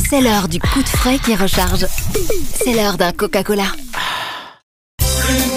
C'est l'heure du coup de frais qui recharge. C'est l'heure d'un Coca-Cola.